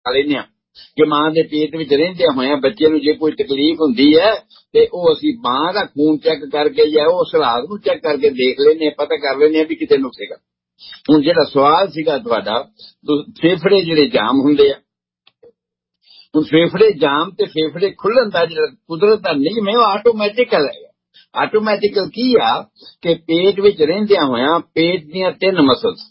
ਲੈਂਦੇ ਹਾਂ ਕਿ ਮਾਂ ਦੇ ਪੇਟ ਵਿੱਚ ਰਹਿੰਦਿਆਂ ਹੋਇਆਂ ਬੱਚੇ ਨੂੰ ਜੇ ਕੋਈ ਤਕਲੀਫ ਹੁੰਦੀ ਹੈ ਤੇ ਉਹ ਅਸੀਂ ਮਾਂ ਦਾ ਖੂਨ ਚੈੱਕ ਕਰਕੇ ਜਾਂ ਉਸ ਹਾਲਾਤ ਨੂੰ ਚੈੱਕ ਕਰਕੇ ਦੇਖ ਲੈਂਦੇ ਹਾਂ, ਪਤਾ ਕਰ ਲੈਂਦੇ ਹਾਂ ਵੀ ਕਿਤੇ ਨੁਕਸੇਗਾ। ਹੁਣ ਜਿਹੜਾ ਸਵਾਲ ਸੀਗਾ ਤੁਹਾਡਾ, ਫੇਫੜੇ ਜਿਹੜੇ ਜਾਮ ਹੁੰਦੇ ਆ, ਹੁਣ ਫੇਫੜੇ ਜਾਮ ਤੇ ਫੇਫੜੇ ਖੁੱਲਣ ਦਾ ਜਿਹੜਾ ਕੁਦਰਤ ਦਾ ਨਿਯਮ ਹੈ ਉਹ ਆਟੋਮੈਟਿਕਲ ਹੈ। ਆਟੋਮੈਟਿਕਲ ਕੀ ਆ ਕਿ ਪੇਟ ਵਿੱਚ ਰਹਿੰਦਿਆਂ ਹੋਇਆਂ ਪੇਟ ਦੀਆਂ 3 muscles,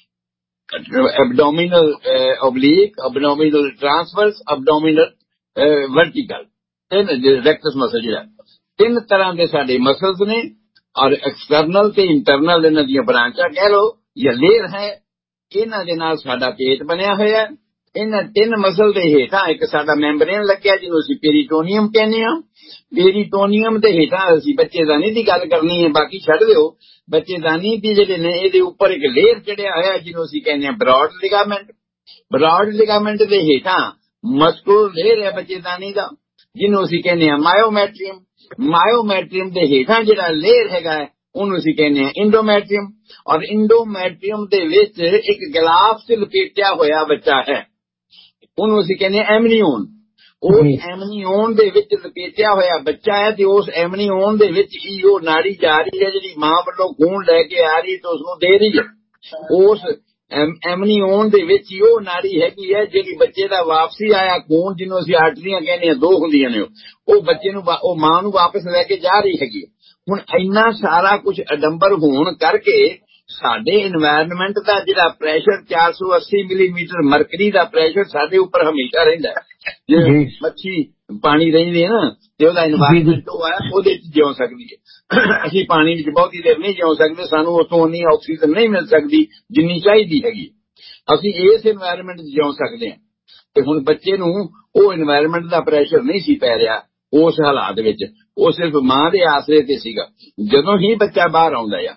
abdominal oblique, abdominal transverse, abdominal vertical, 3 rectus muscle ਜਿਹੜਾ 3 ਤਰ੍ਹਾਂ ਦੇ ਸਾਡੇ ਮਸਲਸ ਨੇ ਔਰ ਐਕਸਟਰਨਲ ਤੇ ਇੰਟਰਨਲ ਇਹਨਾਂ ਦੀਆਂ ਬ੍ਰਾਂਚਾਂ ਕਹਿ ਲਓ ਜਾਂ ਲੇਅਰ ਹੈ। ਇਹਨਾਂ ਦੇ ਨਾਲ ਸਾਡਾ ਪੇਟ ਬਣਿਆ ਹੋਇਆ। ਇਹਨਾਂ 3 ਮਸਲ ਦੇ ਹੇਠਾਂ ਇੱਕ ਸਾਡਾ ਮੈਂਬਰੇਨ ਲੱਗਿਆ ਜਿਹਨੂੰ ਅਸੀਂ ਪੇਰੀਟੋਨੀਅਮ ਕਹਿੰਦੇ ਹਾਂ। ਪੇਰੀਟੋਨੀਅਮ ਦੇ ਹੇਠਾਂ ਅਸੀਂ ਬੱਚੇਦਾਨੀ ਦੀ ਗੱਲ ਕਰਨੀ ਹੈ, ਬਾਕੀ ਛੱਡ ਦਿਓ। ਬੱਚੇਦਾਨੀ ਦੀ ਜਿਹੜੇ ਨੇ ਇਹਦੇ ਉੱਪਰ ਇੱਕ ਲੇਅਰ ਚੜਿਆ ਹੋਇਆ ਜਿਹਨੂੰ ਅਸੀਂ ਕਹਿੰਦੇ ਹਾਂ ਬ੍ਰੌਡ ਲਿਗਾਮੈਂਟ। ਬ੍ਰੌਡ ਲਿਗਾਮੈਂਟ ਦੇ ਹੇਠਾਂ ਮਸਕੂਲਰ ਲੇਅਰ ਹੈ ਬੱਚੇਦਾਨੀ ਦਾ ਜਿਹਨੂੰ ਅਸੀਂ ਕਹਿੰਦੇ ਹਾਂ ਮਾਇਓਮੈਟਰੀਅਮ। ਮਾਇਓਮੈਟਰੀਅਮ ਦੇ ਹੇਠਾਂ ਜਿਹੜਾ ਲੇਅਰ ਹੈਗਾ ਉਹਨੂੰ ਅਸੀਂ ਕਹਿੰਦੇ ਹਾਂ ਇੰਡੋਮੈਟਰੀਅਮ। ਔਰ ਇੰਡੋਮੈਟਰੀਅਮ ਦੇ ਵਿੱਚ ਇੱਕ ਗਲਾਫ 'ਚ ਲਪੇਟਿਆ ਹੋਇਆ ਬੱਚਾ ਹੈ, ਉਹਨੂੰ ਅਸੀਂ ਕਹਿੰਦੇ ਹਾਂ ਐਮਨੀਓਨ। ਉਸ ਐਮਨੀਓਨ ਦੇ ਵਿੱਚ ਲਪੇਟਿਆ ਹੋਇਆ ਬੱਚਾ ਹੈ ਤੇ ਉਸ ਐਮਨੀਓਨ ਦੇ ਵਿੱਚ ਹੀ ਉਹ ਨਾੜੀ ਜਾ ਰਹੀ ਹੈ ਜਿਹੜੀ ਮਾਂ ਵੱਲੋਂ ਖੂਨ ਲੈ ਕੇ ਆ ਰਹੀ ਤੇ ਉਸਨੂੰ ਦੇ ਰਹੀ ਹੈ। ਉਸ ਐਮਨੀਓਨ ਦੇ ਵਿੱਚ ਹੀ ਉਹ ਨਾੜੀ ਹੈਗੀ ਹੈ ਜਿਹੜੀ ਬੱਚੇ ਦਾ ਵਾਪਸੀ ਆਇਆ ਖੂਨ, ਜਿਹਨੂੰ ਅਸੀਂ ਆਰਟਰੀਆਂ ਕਹਿੰਦੇ ਹਾਂ, 2 ਹੁੰਦੀਆਂ ਨੇ, ਉਹ ਬੱਚੇ ਨੂੰ ਉਹ ਮਾਂ ਨੂੰ ਵਾਪਸ ਲੈ ਕੇ ਜਾ ਰਹੀ ਹੈਗੀ। ਹੁਣ ਇੰਨਾ ਸਾਰਾ ਕੁਝ ਅਡੰਬਰ ਹੋਣ ਕਰਕੇ ਸਾਡੇ এনवायरमेंट ਦਾ ਜਿਹੜਾ ਪ੍ਰੈਸ਼ਰ 480 ਮਿਲੀਮੀਟਰ ਮਰਕਰੀ ਦਾ ਪ੍ਰੈਸ਼ਰ ਸਾਡੇ ਉੱਪਰ ਹਮੇਸ਼ਾ ਰਹਿੰਦਾ ਹੈ। ਜੇ ਮੱਛੀ ਪਾਣੀ ਰਹਿੰਦੀ ਹੈ ਨਾ ਤੇ ਉਹਦਾ এনवायरमेंट ਉਹ ਹੈ, ਉਹਦੇ ਚ ਜਿਉ ਸਕਦੀ ਹੈ। ਅਸੀਂ ਪਾਣੀ ਵਿੱਚ ਬਹੁਤੀ ਦੇਰ ਨਹੀਂ ਜਿਉ ਸਕਦੇ, ਸਾਨੂੰ ਉੱਥੋਂ ਉਨੀ ਆਕਸੀਜਨ ਨਹੀਂ ਮਿਲ ਸਕਦੀ ਜਿੰਨੀ ਚਾਹੀਦੀ ਹੈਗੀ। ਅਸੀਂ ਇਸ এনवायरमेंट ਚ ਜਿਉ ਸਕਦੇ ਹਾਂ ਤੇ ਹੁਣ ਬੱਚੇ ਨੂੰ ਉਹ এনवायरमेंट ਦਾ ਪ੍ਰੈਸ਼ਰ ਨਹੀਂ ਸੀ ਪੈ ਰਿਹਾ ਉਸ ਹਾਲਾਤ ਵਿੱਚ, ਉਹ ਸਿਰਫ ਮਾਂ ਦੇ ਆਸਰੇ ਤੇ ਸੀਗਾ। ਜਦੋਂ ਹੀ ਬੱਚਾ ਬਾਹਰ ਆਉਂਦਾ ਆ,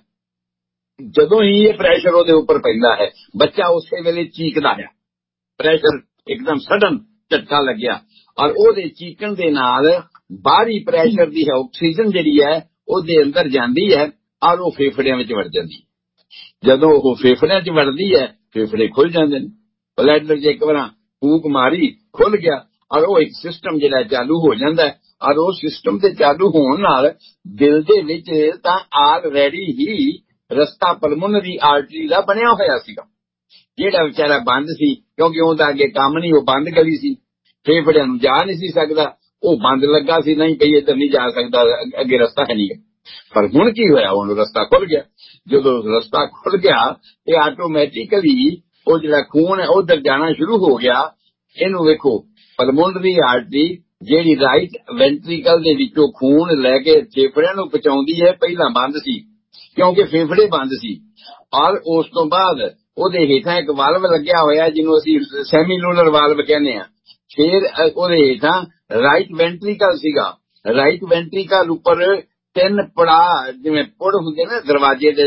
ਜਦੋਂ ਹੀ ਇਹ ਪ੍ਰੈਸ਼ਰ ਉਹਦੇ ਉੱਪਰ ਪੈਂਦਾ ਹੈ, ਬੱਚਾ ਉਸੇ ਵੇਲੇ ਚੀਕਦਾ ਹੈ। ਪ੍ਰੈਸ਼ਰ ਇੱਕਦਮ ਸਡਨ ਝਟਕਾ ਲੱਗਿਆ ਔਰ ਉਹਦੇ ਚੀਕਣ ਦੇ ਨਾਲ ਬਾਹਰੀ ਪ੍ਰੈਸ਼ਰ ਦੀ ਆਕਸੀਜਨ ਜਿਹੜੀ ਹੈ ਉਹਦੇ ਅੰਦਰ ਜਾਂਦੀ ਹੈ ਔਰ ਉਹ ਫੇਫੜਿਆਂ ਵਿੱਚ ਵੜ ਜਾਂਦੀ ਹੈ। ਜਦੋਂ ਉਹ ਫੇਫੜਿਆਂ 'ਚ ਵੜਦੀ ਹੈ ਫੇਫੜੇ ਖੁੱਲ ਜਾਂਦੇ ਨੇ। ਬਲੈਡਰ 'ਚ ਇੱਕ ਵਾਰ ਫੂਕ ਮਾਰੀ ਖੁੱਲ ਗਿਆ ਔਰ ਉਹ ਇੱਕ ਸਿਸਟਮ ਜਿਹੜਾ ਚਾਲੂ ਹੋ ਜਾਂਦਾ ਹੈ ਔਰ ਉਹ ਸਿਸਟਮ ਦੇ ਚਾਲੂ ਹੋਣ ਨਾਲ ਦਿਲ ਦੇ ਵਿੱਚ ਤਾਂ ਆਲਰੈਡੀ ਹੀ ਰਸਤਾ ਪਲਮੋਨਰੀ ਆਰਟਰੀ ਦਾ ਬਣਿਆ ਹੋਇਆ ਸੀਗਾ, ਜਿਹੜਾ ਵਿਚਾਰਾ ਬੰਦ ਸੀ ਕਿਉਂਕਿ ਉਹਦਾ ਅੱਗੇ ਕੰਮ ਨਹੀਂ, ਉਹ ਬੰਦ ਗਲੀ ਸੀ, ਫੇਫੜਿਆਂ ਨੂੰ ਜਾ ਨਹੀਂ ਸੀ ਸਕਦਾ, ਉਹ ਬੰਦ ਲੱਗਾ ਸੀ, ਨਹੀਂ ਪਈ ਇੱਧਰ ਨਹੀਂ ਜਾ ਸਕਦਾ, ਅੱਗੇ ਰਸਤਾ ਹੈ ਨਹੀਂ। ਪਰ ਹੁਣ ਕੀ ਹੋਇਆ, ਉਹਨੂੰ ਰਸਤਾ ਖੁੱਲ ਗਿਆ। ਜਦੋਂ ਰਸਤਾ ਖੁੱਲ ਗਿਆ ਤੇ ਆਟੋਮੈਟਿਕਲੀ ਉਹ ਜਿਹੜਾ ਖੂਨ ਹੈ ਉਧਰ ਜਾਣਾ ਸ਼ੁਰੂ ਹੋ ਗਿਆ। ਇਹਨੂੰ ਵੇਖੋ, ਪਲਮੋਨਰੀ ਆਰਟਰੀ ਜਿਹੜੀ ਰਾਈਟ ਵੈਂਟਰੀਕਲ ਦੇ ਵਿੱਚੋਂ ਖੂਨ ਲੈ ਕੇ ਫੇਫੜਿਆਂ ਨੂੰ ਪਹੁੰਚਾਉਂਦੀ ਹੈ, ਪਹਿਲਾਂ ਬੰਦ ਸੀ ਕਿਉਂਕਿ ਫੇਫੜੇ ਬੰਦ ਸੀ ਔਰ ਉਸ ਤੋਂ ਬਾਅਦ ਉਹਦੇ ਹੇਠਾਂ ਇੱਕ ਵਾਲਵ ਲੱਗਿਆ ਹੋਇਆ ਜਿਹਨੂੰ ਅਸੀਂ ਸੈਮੀਲੂਨਰ ਵਾਲਵ ਕਹਿੰਦੇ ਹਾਂ। ਫਿਰ ਉਹਦੇ ਹੇਠਾਂ ਰਾਈਟ ਵੈਂਟਰੀਕਲ ਸੀਗਾ। ਰਾਈਟ ਵੈਂਟਰੀਕਲ ਉੱਪਰ 3 ਪੜਾ, ਜਿਵੇਂ ਪੁੜ ਹੁੰਦੇ ਨੇ ਦਰਵਾਜ਼ੇ ਦੇ,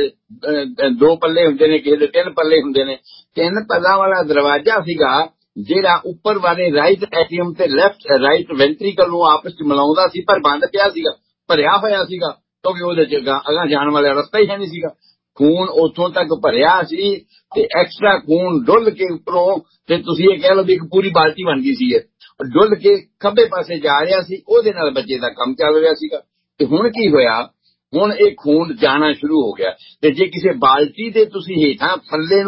2 ਪੱਲੇ ਹੁੰਦੇ ਨੇ, ਕਿਸੇ ਦੇ 3 ਪੱਲੇ ਹੁੰਦੇ ਨੇ, 3 ਪੱਲਾਂ ਵਾਲਾ ਦਰਵਾਜ਼ਾ ਸੀਗਾ ਜਿਹੜਾ ਉੱਪਰ ਵਾਲੇ ਰਾਈਟ ਐਟਰੀਅਮ ਤੇ ਲੈਫਟ ਰਾਈਟ ਵੈਂਟਰੀਕਲ ਨੂੰ ਆਪਸ ਚ ਮਿਲਾਉਂਦਾ ਸੀ, ਪਰ ਬੰਦ ਪਿਆ ਸੀਗਾ, ਭਰਿਆ ਹੋਇਆ ਸੀਗਾ ਕਿਉਂਕਿ ਉਹਦੇ ਚ ਅਗਾਂਹ ਜਾਣ ਵਾਲਾ ਰਸਤਾ ਹੀ ਹੈ ਨਹੀਂ ਸੀਗਾ। ਖੂਨ ਉੱਥੋਂ ਤੱਕ ਭਰਿਆ ਸੀ ਤੇ ਐਕਸਟਰਾ ਖੂਨ ਡੁੱਲ ਕੇ ਉੱਪਰੋਂ, ਤੇ ਤੁਸੀਂ ਇਹ ਕਹਿ ਲਓ ਵੀ ਇੱਕ ਪੂਰੀ ਬਾਲਟੀ ਬਣ ਗਈ ਸੀ, ਡੁੱਲ ਕੇ ਖੱਬੇ ਪਾਸੇ ਜਾ ਰਿਹਾ ਸੀ, ਉਹਦੇ ਨਾਲ ਬੱਚੇ ਦਾ ਕੰਮ ਚੱਲ ਰਿਹਾ ਸੀਗਾ। ਤੇ ਹੁਣ ਕੀ ਹੋਇਆ, ਹੁਣ ਇਹ ਖੂਨ ਜਾਣਾ ਸ਼ੁਰੂ ਹੋ ਗਿਆ ਤੇ ਜੇ ਕਿਸੇ ਬਾਲਟੀ ਦੇ ਤੁਸੀਂ ਹੇਠਾਂ ਥੱਲੇ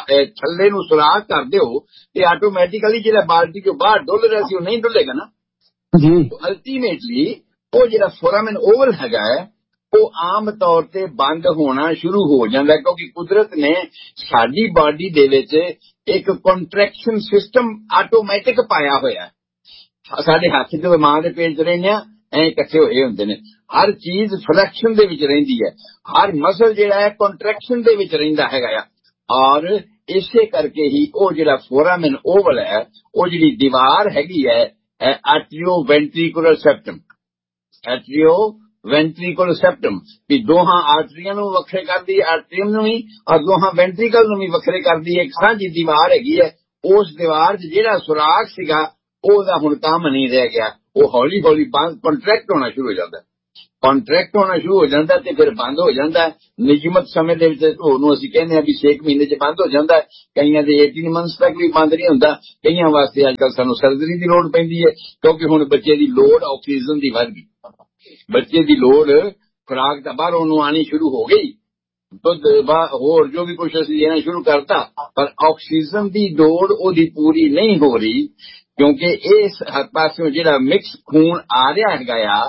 ਨੂੰ ਸੁਰਾਖ ਕਰ ਦਿਓ ਤੇ ਆਟੋਮੈਟਿਕਲੀ ਜਿਹੜਾ ਬਾਲਟੀ ਚੋਂ ਬਾਹਰ ਡੁੱਲ ਰਿਹਾ ਸੀ ਉਹ ਨਹੀਂ ਡੁੱਲੇਗਾ ਨਾ ਜੀ। ਅਲਟੀਮੇਟਲੀ ਉਹ ਜਿਹੜਾ ਫੋਰਾਮਨ ਓਵਲ ਹੈਗਾ ਹੈ ਉਹ ਆਮ ਤੌਰ ਤੇ ਬੰਦ ਹੋਣਾ ਸ਼ੁਰੂ ਹੋ ਜਾਂਦਾ ਕਿਉਂਕਿ ਕੁਦਰਤ ਨੇ ਸਾਡੀ ਬਾਡੀ ਦੇ ਵਿੱਚ ਇੱਕ ਕੰਟਰੈਕਸ਼ਨ ਸਿਸਟਮ ਆਟੋਮੈਟਿਕ ਪਾਇਆ ਹੋਇਆ। ਸਾਡੇ ਹੱਥ ਜਦੋਂ ਮਾਂ ਦੇ ਪੇਟ 'ਚ ਰਹਿੰਦੇ ਆ ਐ ਇਕੱਠੇ ਹੋਏ ਹੁੰਦੇ ਨੇ, ਹਰ ਚੀਜ਼ ਫਲੈਕਸ਼ਨ ਦੇ ਵਿੱਚ ਰਹਿੰਦੀ ਹੈ, ਹਰ ਮਸਲ ਜਿਹੜਾ ਹੈ ਕੰਟਰੈਕਸ਼ਨ ਦੇ ਵਿੱਚ ਰਹਿੰਦਾ ਹੈਗਾ ਆ। ਔਰ ਇਸੇ ਕਰਕੇ ਹੀ ਉਹ ਜਿਹੜਾ ਫੋਰਾਮਨ ਓਵਲ ਹੈ, ਉਹ ਜਿਹੜੀ ਦੀਵਾਰ ਹੈਗੀ ਹੈ ਆਰਟਰੀਓ ਵੈਂਟਰੀਕੂਲਰ ਸੈਪਟਮ, ਆਰਟਰੀਓ ਵੈਂਟਰੀਕੂਲਰ ਸੈਪਟਮ ਵੀ ਦੋਹਾਂ ਆਰਟਰੀਆਂ ਨੂੰ ਵੱਖਰੇ ਕਰਦੀ ਹੈ, ਆਰਟਰੀਅਮ ਨੂੰ ਵੀ, ਔਰ ਦੋਹਾਂ ਵੈਂਟਰੀਕਲ ਨੂੰ ਵੀ ਵੱਖਰੇ ਕਰਦੀ ਹੈ। ਇੱਕ ਸਾਂਝੀ ਦੀਵਾਰ ਹੈਗੀ ਹੈ। ਉਸ ਦੀਵਾਰ 'ਚ ਜਿਹੜਾ ਸੁਰਾਖ ਸੀਗਾ ਉਹਦਾ ਹੁਣ ਕੰਮ ਨਹੀਂ ਰਹਿ ਗਿਆ, ਉਹ ਹੌਲੀ ਹੌਲੀ ਬੰਦ ਕੰਟਰੈਕਟ ਹੋਣਾ ਸ਼ੁਰੂ ਹੋ ਜਾਂਦਾ। कॉन्ट्रैक्ट होना शुरू हो जाता है, फिर बंद हो जाता है नियमित समय ਦੇ ਵਿੱਚ। ਉਹਨੂੰ ਅਸੀਂ ਕਹਿੰਦੇ ਆ ਵੀ 6 ਮਹੀਨੇ 'ਚ ਬੰਦ ਹੋ ਜਾਂਦਾ ਹੈ, ਕਈਆਂ ਦੇ 18 ਮੰਥਸ ਤੱਕ ਵੀ ਬੰਦ ਨਹੀਂ ਹੁੰਦਾ। ਕਈਆਂ ਵਾਸਤੇ ਅੱਜ ਕੱਲ੍ਹ ਸਾਨੂੰ ਸਰਜਰੀ ਦੀ ਲੋੜ ਪੈਂਦੀ ਹੈ, ਕਿਉਂਕਿ ਹੁਣ ਬੱਚੇ ਦੀ ਲੋੜ ਆਕਸੀਜਨ ਦੀ ਵੱਧ ਗਈ, ਬੱਚੇ ਦੀ ਲੋੜ ਖੁਰਾਕ ਤਾਂ ਬਾਹਰੋਂ ਨੂੰ ਆਣੀ ਸ਼ੁਰੂ ਹੋ ਗਈ, ਦੁੱਧ ਹੋਰ ਜੋ ਵੀ ਕੁਛ ਅਸੀਂ ਦੇਣਾ ਸ਼ੁਰੂ ਕਰਤਾ, ਪਰ ਆਕਸੀਜਨ ਦੀ ਲੋੜ ਉਹਦੀ ਪੂਰੀ ਨਹੀਂ ਹੋ ਰਹੀ, ਕਿਉਂਕਿ ਇਸ ਪਾਸਿਓਂ ਜਿਹੜਾ ਮਿਕਸ ਖੂਨ ਆ ਰਿਹਾ ਹੈਗਾ ਆ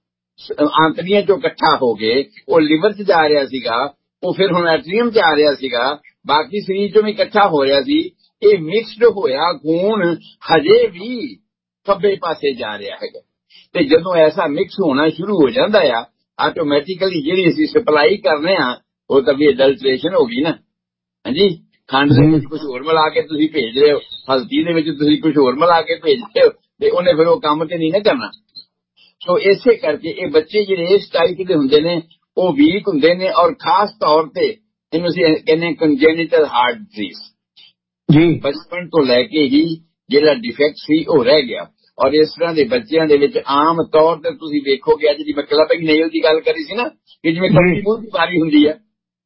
ਆਂਤੜੀਆਂ ਚੋਂ ਇਕੱਠਾ ਹੋ ਕੇ ਉਹ ਲਿਵਰ 'ਚ ਜਾ ਰਿਹਾ ਸੀਗਾ, ਉਹ ਫਿਰ ਹੁਣ ਐਟਰੀਅਮ 'ਚ ਆ ਰਿਹਾ ਸੀਗਾ, ਬਾਕੀ ਸਰੀਰ 'ਚੋਂ ਵੀ ਇਕੱਠਾ ਹੋ ਰਿਹਾ ਸੀ। ਇਹ ਮਿਕਸਡ ਹੋਇਆ ਖੂਨ ਹਜੇ ਵੀ ਖੱਬੇ ਪਾਸੇ ਜਾ ਰਿਹਾ ਹੈਗਾ, ਤੇ ਜਦੋਂ ਐਸਾ ਮਿਕਸ ਹੋਣਾ ਸ਼ੁਰੂ ਹੋ ਜਾਂਦਾ ਆ ਆਟੋਮੈਟਿਕਲੀ ਜਿਹੜੀ ਅਸੀਂ ਸਪਲਾਈ ਕਰਨੇ ਆ ਉਹ ਤਾਂ ਵੀ ਅਡਲਟ੍ਰੇਸ਼ਨ ਹੋ ਗਈ ਨਾ। ਹਾਂਜੀ, ਖੰਡ ਦੇ ਵਿੱਚ ਕੁਝ ਹੋਰ ਮਿਲਾ ਕੇ ਤੁਸੀਂ ਭੇਜ ਰਹੇ ਹੋ, ਹਲਦੀ ਦੇ ਵਿੱਚ ਤੁਸੀਂ ਕੁਝ ਹੋਰ ਮਿਲਾ ਕੇ ਭੇਜ ਰਹੇ ਹੋ, ਤੇ ਉਹਨੇ ਫਿਰ ਉਹ ਕੰਮ ਤੇ ਨਹੀਂ ਨਾ ਕਰਨਾ। ਸੋ ਇਸੇ ਕਰਕੇ ਇਹ ਬੱਚੇ ਜਿਹੜੇ ਇਸ ਟਾਈਪ ਦੇ ਹੁੰਦੇ ਨੇ ਉਹ ਵੀਕ ਹੁੰਦੇ ਨੇ, ਔਰ ਖਾਸ ਤੌਰ ਤੇ ਇਹਨੂੰ ਅਸੀਂ ਕਹਿੰਦੇ ਕੰਜੈਨੀਟਲ ਹਾਰਟ ਡਿਜ਼ੀਜ਼ ਜੀ, ਬਚਪਨ ਤੋਂ ਲੈ ਕੇ ਹੀ ਜਿਹੜਾ ਡਿਫੈਕਟ ਸੀ ਉਹ ਰਹਿ ਗਿਆ। ਔਰ ਇਸ ਤਰ੍ਹਾਂ ਦੇ ਬੱਚਿਆਂ ਦੇ ਵਿੱਚ ਆਮ ਤੌਰ ਤੇ ਤੁਸੀਂ ਵੇਖੋਗੇ, ਅੱਜ ਦੀ ਮੈਂ ਕਲੱਬਿੰਗ ਨੇਲ ਦੀ ਗੱਲ ਕਰੀ ਸੀ ਨਾ, ਕਿ ਜਿਵੇਂ ਕੌਲੀ ਮੂੰਹ ਦੀ ਬਿਮਾਰੀ ਹੁੰਦੀ ਹੈ,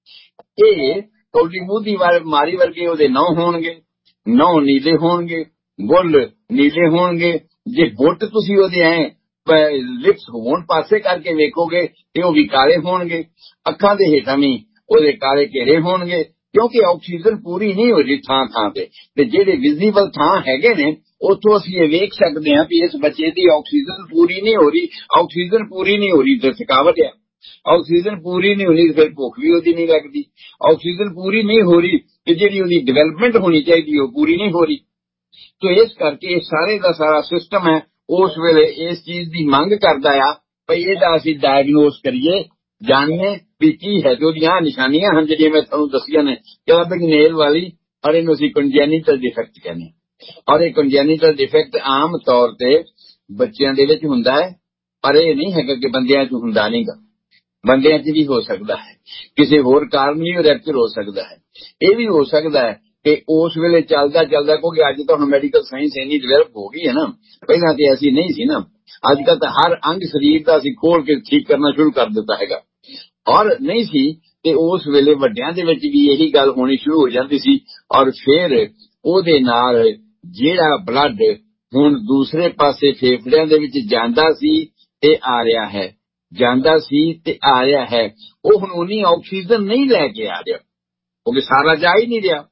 ਇਹ ਕੌਲੀ ਮੂੰਹ ਦੀ ਬਿਮਾਰੀ ਵਰਗੇ ਉਹਦੇ ਨਹੁੰ ਹੋਣਗੇ, ਨਹੁੰ ਨੀਲੇ ਹੋਣਗੇ, ਬੁੱਲ ਨੀਲੇ ਹੋਣਗੇ। ਜੇ ਗੁੱਟ ਤੁਸੀਂ ਉਹਦੇ ਐ ਲਿਪਸ ਹੋਣ ਪਾਸੇ ਕਰਕੇ ਵੇਖੋਗੇ ਤੇ ਉਹ ਵੀ ਕਾਲੇ ਹੋਣਗੇ, ਅੱਖਾਂ ਦੇ ਹੇਠਾਂ ਵੀ ਉਹਦੇ ਕਾਲੇ ਘੇਰੇ ਹੋਣਗੇ, ਕਿਉਂਕਿ ਆਕਸੀਜਨ ਪੂਰੀ ਨਹੀਂ ਹੋ ਰਹੀ ਥਾਂ ਥਾਂ ਤੇ ਜਿਹੜੇ ਵਿਜ਼ੀਬਲ ਥਾਂ ਹੈਗੇ ਨੇ ਉੱਥੋਂ ਅਸੀਂ ਇਹ ਵੇਖ ਸਕਦੇ ਹਾਂ ਵੀ ਇਸ ਬੱਚੇ ਦੀ ਆਕਸੀਜਨ ਪੂਰੀ ਨਹੀਂ ਹੋ ਰਹੀ। ਆਕਸੀਜਨ ਪੂਰੀ ਨਹੀਂ ਹੋ ਰਹੀ ਤੇ ਥਕਾਵਟ ਹੈ, ਆਕਸੀਜਨ ਪੂਰੀ ਨਹੀਂ ਹੋਣੀ ਫਿਰ ਭੁੱਖ ਵੀ ਉਹਦੀ ਨਹੀਂ ਲੱਗਦੀ, ਆਕਸੀਜਨ ਪੂਰੀ ਨਹੀਂ ਹੋ ਰਹੀ ਤੇ ਜਿਹੜੀ ਉਹਦੀ ਡਿਵੈਲਪਮੈਂਟ ਹੋਣੀ ਚਾਹੀਦੀ ਉਹ ਪੂਰੀ ਨਹੀਂ ਹੋ ਰਹੀ। ਤੋ ਇਸ ਕਰਕੇ ਇਹ ਸਾਰੇ ਦਾ ਸਾਰਾ ਸਿਸਟਮ ਹੈ ਉਸ ਵੇਲੇ ਇਸ ਚੀਜ਼ ਦੀ ਮੰਗ ਕਰਦਾ ਆ ਭਈ ਇਹਦਾ ਅਸੀਂ ਡਾਇਗਨੋਸ ਕਰੀਏ, ਜਾਣੀਏ ਵੀ ਕੀ ਹੈ, ਜੋ ਉਹਦੀਆਂ ਨਿਸ਼ਾਨੀਆਂ ਹਨ ਜਿਹੜੀਆਂ ਮੈਂ ਤੁਹਾਨੂੰ ਦੱਸੀਆਂ ਨੇ ਕਲੱਬਿੰਗ ਨੇਲ ਵਾਲੀ, ਔਰ ਇਹਨੂੰ ਅਸੀਂ ਕੰਜੈਨੀਟਲ ਡਿਫੈਕਟ ਕਹਿੰਦੇ। ਔਰ ਇਹ ਕੰਜੈਨੀਟਲ ਡਿਫੈਕਟ ਆਮ ਤੌਰ ਤੇ ਬੱਚਿਆਂ ਦੇ ਵਿੱਚ ਹੁੰਦਾ ਹੈ, ਪਰ ਇਹ ਨਹੀਂ ਹੈਗਾ ਕਿ ਬੰਦਿਆਂ 'ਚ ਹੁੰਦਾ ਨਹੀਂਗਾ, ਬੰਦਿਆਂ 'ਚ ਵੀ ਹੋ ਸਕਦਾ ਹੈ, ਕਿਸੇ ਹੋਰ ਕਾਰਨ ਵੀ ਰੈਪਚਰ ਹੋ ਸਕਦਾ ਹੈ। ਇਹ ਵੀ ਹੋ ਸਕਦਾ ਹੈ ਕਿ ਉਸ ਵੇਲੇ ਚੱਲਦਾ ਕਿਉਂਕਿ ਅੱਜ ਤਾਂ ਹੁਣ ਮੈਡੀਕਲ ਸਾਇੰਸ ਇੰਨੀ ਡਿਵੈਲਪ ਹੋ ਗਈ ਹੈ ਨਾ, ਪਹਿਲਾਂ ਤੇ ਐਸੀ ਨਹੀਂ ਸੀ ਨਾ। ਅੱਜ ਕੱਲ੍ਹ ਤਾਂ ਹਰ ਅੰਗ ਸਰੀਰ ਦਾ ਅਸੀਂ ਖੋਲ ਕੇ ਠੀਕ ਕਰਨਾ ਸ਼ੁਰੂ ਕਰ ਦਿੱਤਾ ਹੈਗਾ, ਔਰ ਨਹੀਂ ਸੀ ਤੇ ਉਸ ਵੇਲੇ ਵੱਡਿਆਂ ਦੇ ਵਿੱਚ ਵੀ ਇਹੀ ਗੱਲ ਹੋਣੀ ਸ਼ੁਰੂ ਹੋ ਜਾਂਦੀ ਸੀ। ਔਰ ਫਿਰ ਉਹਦੇ ਨਾਲ ਜਿਹੜਾ ਬਲੱਡ ਹੁਣ ਦੂਸਰੇ ਪਾਸੇ ਫੇਫੜਿਆਂ ਦੇ ਵਿੱਚ ਜਾਂਦਾ ਸੀ ਤੇ ਆ ਰਿਹਾ ਹੈ, ਜਾਂਦਾ ਸੀ ਤੇ ਆ ਰਿਹਾ ਹੈ, ਉਹ ਹੁਣ ਉਨੀ ਆਕਸੀਜਨ ਨਹੀਂ ਲੈ ਕੇ ਆ ਰਿਹਾ, ਕਿਉਂਕਿ ਸਾਰਾ ਜਾ ਹੀ ਨਹੀਂ ਰਿਹਾ,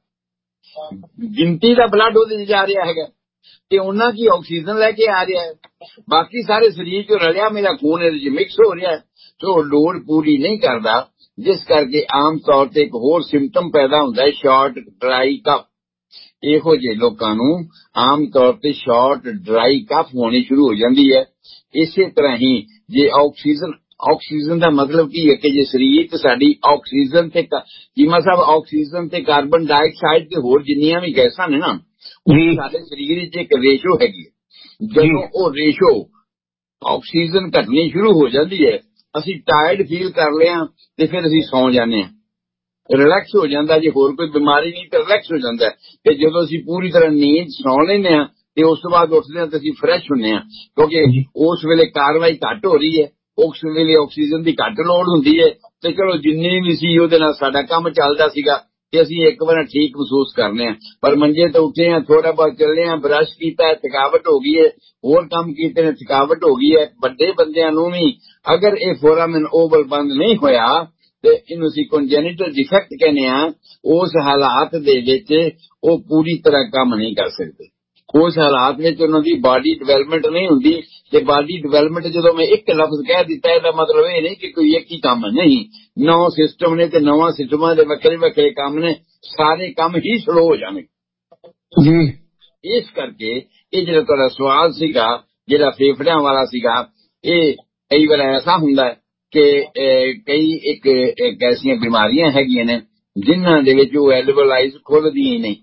ਗਿਣਤੀ ਦਾ ਬਲੱਡ ਉਹਦੇ 'ਚ ਜਾ ਰਿਹਾ ਹੈਗਾ ਤੇ ਉਹਨਾਂ ਕੀ ਆਕਸੀਜਨ ਲੈ ਕੇ ਆ ਰਿਹਾ ਹੈ, ਬਾਕੀ ਸਾਰੇ ਸਰੀਰ 'ਚ ਰਲਿਆ ਮੇਰਾ ਖੂਨ ਇਹਦੇ 'ਚ ਮਿਕਸ ਹੋ ਰਿਹਾ ਹੈ, ਸੋ ਲੋੜ ਪੂਰੀ ਨਹੀਂ ਕਰਦਾ, ਜਿਸ ਕਰਕੇ ਆਮ ਤੌਰ ਤੇ ਇੱਕ ਹੋਰ ਸਿੰਪਟਮ ਪੈਦਾ ਹੁੰਦਾ ਹੈ ਸ਼ਾਰਟ ਡਰਾਈ ਕਫ। ਇਹੋ ਜਿਹੇ ਲੋਕਾਂ ਨੂੰ ਆਮ ਤੌਰ ਤੇ ਸ਼ਾਰਟ ਡਰਾਈ ਕਫ ਹੋਣੀ ਸ਼ੁਰੂ ਹੋ ਜਾਂਦੀ ਹੈ। ਇਸੇ ਤਰ੍ਹਾਂ ਹੀ ਜੇ ਆਕਸੀਜਨ ਦਾ ਮਤਲਬ ਕੀ ਹੈ ਕਿ ਜੇ ਸਰੀਰ 'ਚ ਸਾਡੀ ਆਕਸੀਜਨ ਤੇ ਜੀਮਾ ਸਾਹਿਬ ਆਕਸੀਜਨ ਤੇ ਕਾਰਬਨ ਡਾਈਆਕਸਾਈਡ ਤੇ ਹੋਰ ਜਿੰਨੀਆਂ ਵੀ ਗੈਸਾਂ ਨੇ ਨਾ, ਸਾਡੇ ਸਰੀਰ 'ਚ ਇੱਕ ਰੇਸ਼ੋ ਹੈਗੀ, ਜਦੋਂ ਉਹ ਰੇਸ਼ੋ ਆਕਸੀਜਨ ਘਟਣੀ ਸ਼ੁਰੂ ਹੋ ਜਾਂਦੀ ਹੈ, ਅਸੀਂ ਟਾਇਰਡ ਫੀਲ ਕਰ ਲਿਆ ਤੇ ਫਿਰ ਅਸੀਂ ਸੌਂ ਜਾਂਦੇ ਹਾਂ, ਰਿਲੈਕਸ ਹੋ ਜਾਂਦਾ, ਜੇ ਹੋਰ ਕੋਈ ਬਿਮਾਰੀ ਨਹੀਂ ਤਾਂ ਰਿਲੈਕਸ ਹੋ ਜਾਂਦਾ। ਤੇ ਜਦੋਂ ਅਸੀਂ ਪੂਰੀ ਤਰ੍ਹਾਂ ਨੀਂਦ ਸੌਂ ਲੈਂਦੇ ਹਾਂ ਤੇ ਉਸ ਤੋਂ ਬਾਅਦ ਉੱਠਦੇ ਹਾਂ ਤੇ ਅਸੀਂ ਫਰੈਸ਼ ਹੁੰਦੇ ਹਾਂ, ਕਿਉਂਕਿ ਉਸ ਵੇਲੇ ਕਾਰਵਾਈ ਘੱਟ ਹੋ ਰਹੀ ਹੈ, ਉਸ ਵੇਲੇ ਆਕਸੀਜਨ ਦੀ ਘੱਟ ਲੋੜ ਹੁੰਦੀ ਹੈ, ਤੇ ਚਲੋ ਜਿੰਨੀ ਵੀ ਸੀ ਉਹਦੇ ਨਾਲ ਸਾਡਾ ਕੰਮ ਚੱਲਦਾ ਸੀਗਾ ਤੇ ਅਸੀਂ ਇੱਕ ਵਾਰ ਠੀਕ ਮਹਿਸੂਸ ਕਰਨੇ ਆ। ਪਰ ਮੰਜੇ ਤੋਂ ਉੱਠੇ ਆ, ਥੋੜਾ ਬਹੁਤ ਚੱਲੇ ਆ, ਬਰਸ਼ ਕੀਤਾ, ਥਕਾਵਟ ਹੋ ਗਈ ਹੈ, ਹੋਰ ਕੰਮ ਕੀਤੇ ਨੇ, ਥਕਾਵਟ ਹੋ ਗਈ ਹੈ। ਵੱਡੇ ਬੰਦਿਆਂ ਨੂੰ ਵੀ ਅਗਰ ਇਹ ਫੋਰਾਮਨ ਓਵਲ ਬੰਦ ਨਹੀਂ ਹੋਇਆ ਤੇ ਇਹਨੂੰ ਅਸੀਂ ਕੰਜੈਨੀਟਲ ਡਿਫੈਕਟ ਕਹਿੰਦੇ ਆ, ਉਸ ਹਾਲਾਤ ਦੇ ਵਿੱਚ ਉਹ ਪੂਰੀ ਤਰ੍ਹਾਂ ਕੰਮ ਨਹੀਂ ਕਰ ਸਕਦੇ, ਉਸ ਹਾਲਾਤ ਵਿੱਚ ਉਹਨਾਂ ਦੀ ਬਾਡੀ ਡਿਵੈਲਪਮੈਂਟ ਨਹੀਂ ਹੁੰਦੀ। ਤੇ ਬਾਡੀ ਡਿਵੈਲਪਮੈਂਟ ਜਦੋਂ ਮੈਂ ਇੱਕ ਲਫ਼ਜ਼ ਕਹਿ ਦਿੱਤਾ, ਇਹਦਾ ਮਤਲਬ ਇਹ ਨਹੀਂ ਕਿ ਕੋਈ ਇੱਕ ਹੀ ਕੰਮ ਨਹੀਂ, 9 ਸਿਸਟਮ ਨੇ ਤੇ 9 ਸਿਸਟਮਾਂ ਦੇ ਵੱਖਰੇ ਵੱਖਰੇ ਕੰਮ ਨੇ, ਸਾਰੇ ਕੰਮ ਹੀ ਸਲੋ ਹੋ ਜਾਣਗੇ ਜੀ। ਇਸ ਕਰਕੇ ਇਹ ਜਿਹੜਾ ਤੁਹਾਡਾ ਸਵਾਲ ਸੀਗਾ ਜਿਹੜਾ ਫੇਫੜਿਆਂ ਵਾਲਾ ਸੀਗਾ, ਇਹ ਕਈ ਵਾਰ ਐਸਾ ਹੁੰਦਾ ਹੈ ਕਿ ਕਈ ਐਸੀਆਂ ਬਿਮਾਰੀਆਂ ਹੈਗੀਆਂ ਨੇ ਜਿਨ੍ਹਾਂ ਦੇ ਵਿੱਚ ਉਹ ਐਲਵਲਾਈਜ਼ ਖੁੱਲਦੀਆਂ ਨਹੀਂ।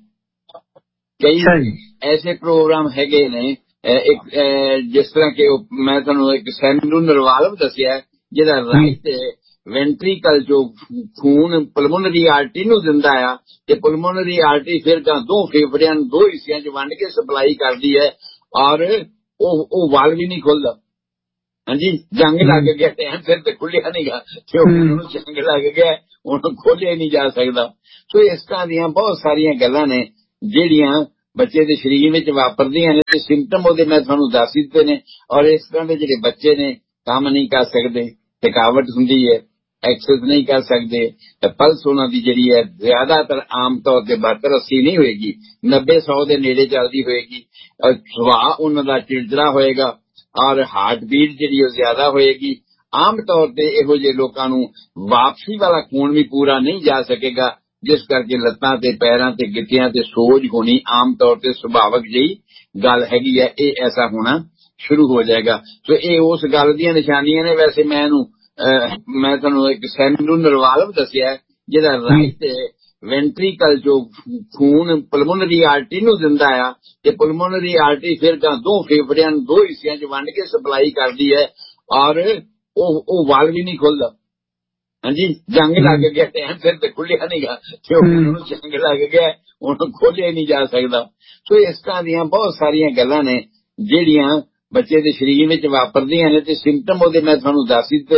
ਕਈ ਐਸੇ ਪ੍ਰੋਗਰਾਮ ਹੈਗੇ ਨੇ, ਜਿਸ ਤਰ੍ਹਾਂ ਕਿ ਮੈਂ ਤੁਹਾਨੂੰ ਇੱਕ ਸੈਲੂਲਰ ਵਾਲਵ ਦੱਸਿਆ ਜਿਹੜਾ ਰਾਈਟ ਵੈਂਟਰੀਕਲ ਜੋ ਖੂਨ ਪਲਮੋਨਰੀ ਆਰਟਰੀ ਨੂੰ ਦਿੰਦਾ ਆ, ਤੇ ਪਲਮੋਨਰੀ ਆਰਟਰੀ ਫਿਰ ਦੋ ਫੇਫੜਿਆਂ ਨੂੰ 2 ਹਿੱਸਿਆਂ 'ਚ ਵੰਡ ਕੇ ਸਪਲਾਈ ਕਰਦੀ ਹੈ, ਔਰ ਉਹ ਵਾਲਵ ਹੀ ਨਹੀਂ ਖੁੱਲਦਾ। हाँ जी, जंग लग गया टैम फिर तो खुलिया नहीं गा क्योंकि जंग लग गया उन्होंने खोलिया नहीं जा सकता। सो इस तरह दी बहुत सारिया गल्लां ने जिहड़ियां बच्चे दे शरीर विच वापरदियां ने ते सिम्पटम ओहदे मैं तुहानू दस दित्ते ने। और इस तरह दे जिहड़े बच्चे ने काम नहीं कर सकते, थकावट हुंदी है, एक्सरसाइज नहीं कर सकते, पल्स उन्हां दी जिहड़ी है ज्यादातर आम तौर ते 72-80 नहीं होएगी, 90-100 दे नेड़े चलदी होएगी। और सुभाव उन्हां दा चिड़चिड़ा होएगा और हार्ट बीट जी ज्यादा होएगी। आम तौर पर इहो जे लोगों नूं वापसी वाला खून भी पूरा नहीं जा सकेगा, जिस करके लत्तां ते पैरां ते गिट्टियां ते सोज होनी आम तौर पर सुभाविक जी गल हैगी है। ये ऐसा होना शुरू हो जाएगा। तो ये उस गल दी निशानियां ने। वैसे मैं तुहानू एक सेलुलर वाल्व दसिया जिहड़ा राइट वेंट्रीकल जो खून पलमोनरी आर्टरी नूं दिंदा आ ते पलमोनरी आर्टरी फिर दो फेफड़ियां नूं दो हिस्सियां च वंड के सप्लाई करदी है और वो वाल्व ही नहीं खुलदा। हाँ जी, जंग लग गया टैम फिर तो खुलिया नहीं गा क्योंकि जंग लग गया उन्होंने खोलिया ही नहीं जा सकता। सो इस तरह दी बहुत सारिया गल्लां ने जिहड़ियां बच्चे दे शरीर विच वापरदियां ने ते सिम्पटम ओहदे मैं तुहानू दस दित्ते।